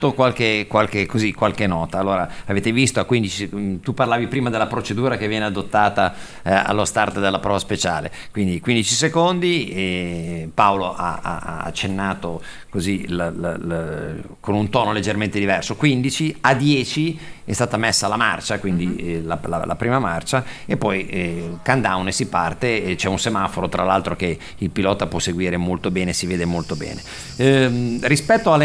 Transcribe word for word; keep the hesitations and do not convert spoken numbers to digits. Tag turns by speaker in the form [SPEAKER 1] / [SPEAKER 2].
[SPEAKER 1] Qualche, qualche, così, qualche nota. Allora, avete visto a quindici, tu parlavi prima della procedura che viene adottata eh, allo start della prova speciale, quindi quindici secondi, e Paolo ha, ha, ha accennato così la, la, la, con un tono leggermente diverso. Quindici, a dieci è stata messa la marcia, quindi eh, la, la, la prima marcia, e poi eh, countdown e si parte, e c'è un semaforo tra l'altro che il pilota può seguire molto bene, si vede molto bene. Eh, rispetto alle